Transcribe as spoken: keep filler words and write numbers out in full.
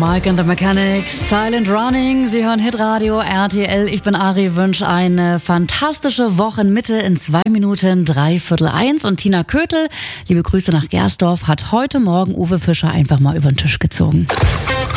Mike and the Mechanics, Silent Running. Sie hören Hitradio R T L. Ich bin Ari, wünsche eine fantastische Wochenmitte in zwei Minuten drei Viertel eins. Und Tina Kötel, liebe Grüße nach Gersdorf, hat heute Morgen Uwe Fischer einfach mal über den Tisch gezogen.